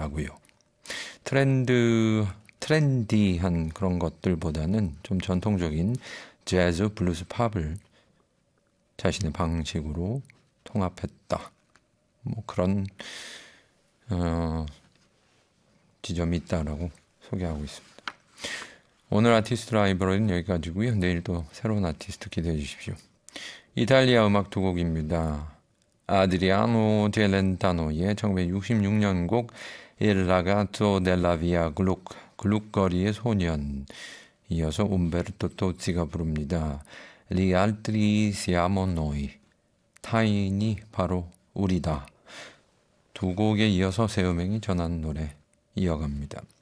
있다라고요. 트렌디한 그런 것들보다는 좀 전통적인 재즈, 블루스, 팝을 자신의 방식으로 통합했다. 뭐 그런 지점이 있다라고 소개하고 있습니다. 오늘 아티스트 라이브러리는 여기까지고요. 내일 또 새로운 아티스트 기대해 주십시오. 이탈리아 음악 두 곡입니다. 아드리아노 젤렌타노의 1966년 곡 Il ragazzo della via 글룩거리의 소년, 이어서 umberto tozzi가 부릅니다. Gli altri siamo noi, 타인이 바로 우리다. 두 곡에 이어서 새 음행이 전하는 노래 이어갑니다.